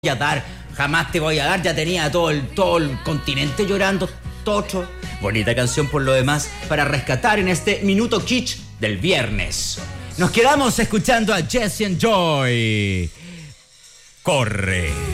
a dar, jamás te voy a dar, ya tenía todo el continente llorando, Tocho. Bonita canción por lo demás para rescatar en este minuto kitsch del viernes. Nos quedamos escuchando a Jesse and Joy. Corre.